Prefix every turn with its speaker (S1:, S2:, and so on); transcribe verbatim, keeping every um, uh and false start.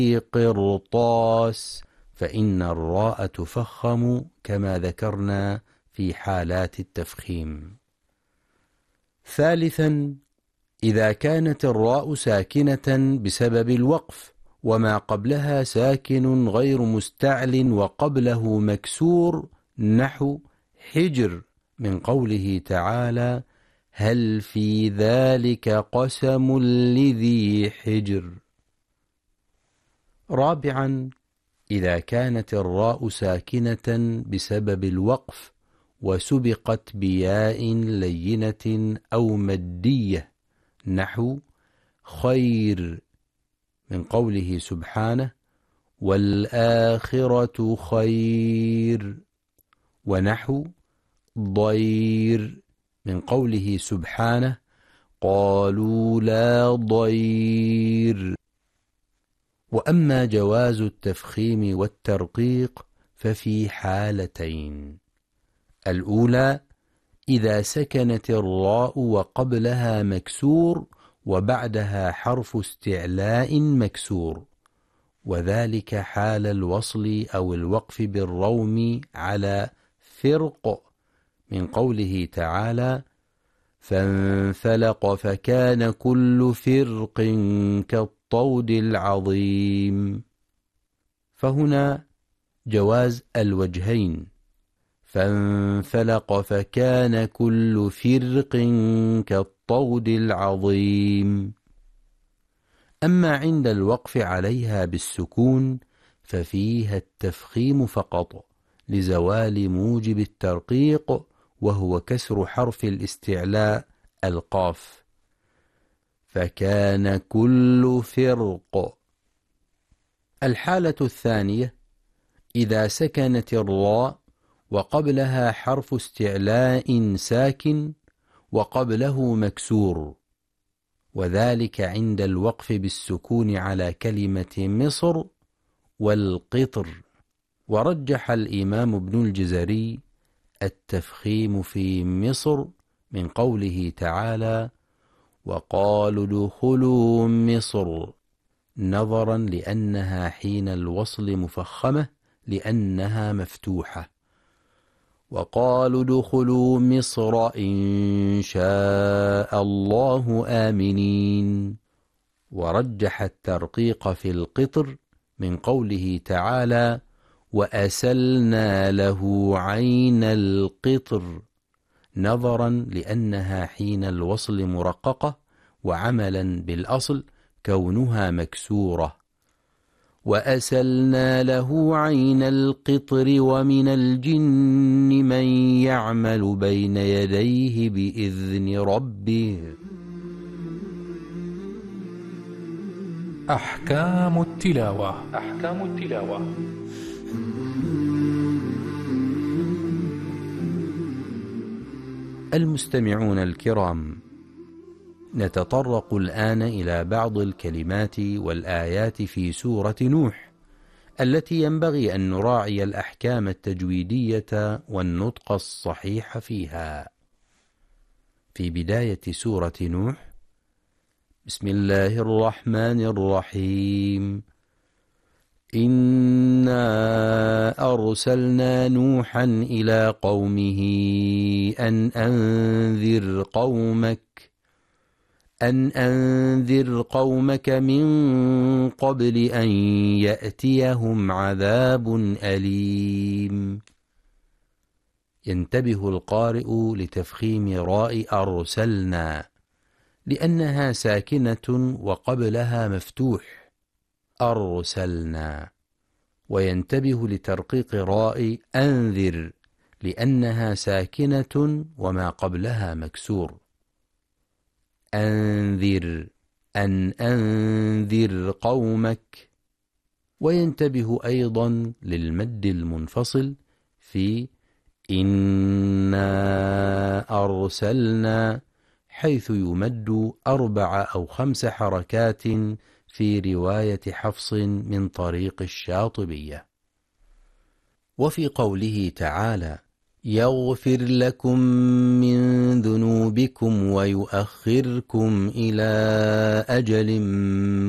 S1: قرطاس، فإن الراء تفخم كما ذكرنا في حالات التفخيم. ثالثا، إذا كانت الراء ساكنة بسبب الوقف وما قبلها ساكن غير مستعل وقبله مكسور، نحو حجر من قوله تعالى: هل في ذلك قسم لذي حجر. رابعا، إذا كانت الراء ساكنة بسبب الوقف وسبقت بياء لينة أو مدية، نحو خير من قوله سبحانه: والآخرة خير، ونحو ضير من قوله سبحانه: قالوا لا ضير. وأما جواز التفخيم والترقيق ففي حالتين: الأولى إذا سكنت الراء وقبلها مكسور وبعدها حرف استعلاء مكسور، وذلك حال الوصل أو الوقف بالروم على فرق من قوله تعالى: فانفلق فكان كل فرق كالطود العظيم. فهنا جواز الوجهين: فانفلق فكان كل فرق كالطود العظيم. أما عند الوقف عليها بالسكون ففيها التفخيم فقط لزوال موجب الترقيق، وهو كسر حرف الاستعلاء القاف، فكان كل فرق. الحالة الثانية إذا سكنت الراء وقبلها حرف استعلاء ساكن وقبله مكسور، وذلك عند الوقف بالسكون على كلمة مصر والقطر. ورجح الإمام ابن الجزري التفخيم في مصر من قوله تعالى: وقالوا ادخلوا مصر، نظرا لأنها حين الوصل مفخمة لأنها مفتوحة. وقالوا ادخلوا مصر إن شاء الله آمنين. ورجح الترقيق في القطر من قوله تعالى: وأسلنا له عين القطر، نظرا لأنها حين الوصل مرققة، وعملا بالأصل كونها مكسورة. وأسلنا له عين القطر ومن الجن من يعمل بين يديه بإذن ربه.
S2: أحكام التلاوة. أحكام التلاوة.
S1: المستمعون الكرام، نتطرق الآن إلى بعض الكلمات والآيات في سورة نوح التي ينبغي أن نراعي الأحكام التجويدية والنطق الصحيح فيها. في بداية سورة نوح: بسم الله الرحمن الرحيم. إنا أرسلنا نوحا إلى قومه أن أنذر قومك أن أنذر قومك من قبل أن يأتيهم عذاب أليم. ينتبه القارئ لتفخيم راء أرسلنا لأنها ساكنة وقبلها مفتوح، أرسلنا. وينتبه لترقيق راء أنذر لأنها ساكنة وما قبلها مكسور، أنذر، أن أنذر قومك. وينتبه أيضا للمد المنفصل في إنا أرسلنا، حيث يمد أربع أو خمس حركات في رواية حفص من طريق الشاطبية. وفي قوله تعالى: يغفر لكم من ذنوبكم ويؤخركم إلى أجل